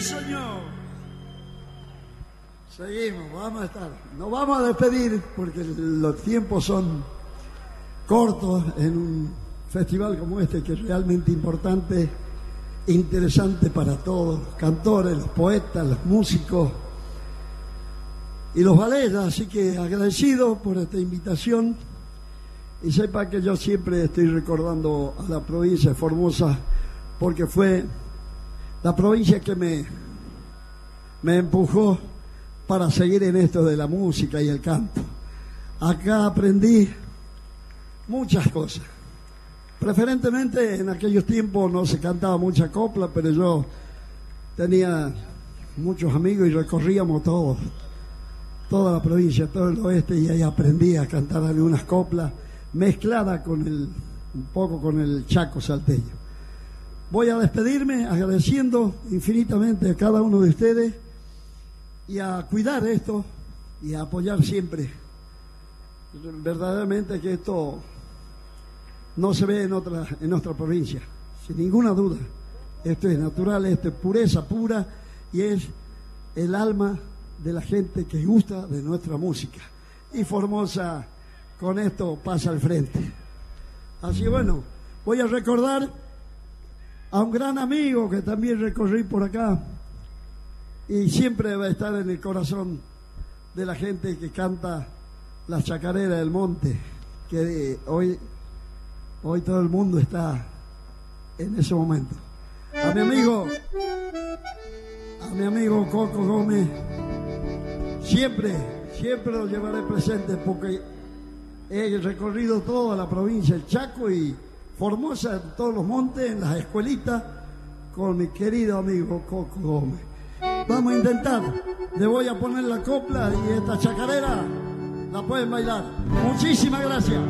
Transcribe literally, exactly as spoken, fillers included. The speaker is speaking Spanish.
señor. Seguimos, vamos a estar. Nos vamos a despedir porque los tiempos son cortos en un festival como este, que es realmente importante, interesante para todos, los cantores, los poetas, los músicos y los ballets. Así que agradecido por esta invitación, y sepa que yo siempre estoy recordando a la provincia de Formosa, porque fue la provincia que me, me empujó para seguir en esto de la música y el canto. Acá aprendí muchas cosas. Preferentemente en aquellos tiempos no se cantaba mucha copla, pero yo tenía muchos amigos y recorríamos todo, toda la provincia, todo el oeste, y ahí aprendí a cantar algunas coplas mezcladas con el, un poco con el chaco salteño. Voy a despedirme agradeciendo infinitamente a cada uno de ustedes y a cuidar esto y a apoyar siempre. Verdaderamente que esto no se ve en otra, en nuestra provincia, sin ninguna duda. Esto es natural, esto es pureza pura, y es el alma de la gente que gusta de nuestra música. Y Formosa con esto pasa al frente. Así, bueno, voy a recordar a un gran amigo que también recorrí por acá y siempre va a estar en el corazón de la gente que canta la chacarera del monte, que hoy hoy todo el mundo está en ese momento. A mi amigo a mi amigo Coco Gómez siempre siempre lo llevaré presente, porque he recorrido toda la provincia, el Chaco y Formosa, en todos los montes, en las escuelitas, con mi querido amigo Coco Gómez. Vamos a intentar. Le voy a poner la copla y esta chacarera la pueden bailar. Muchísimas gracias.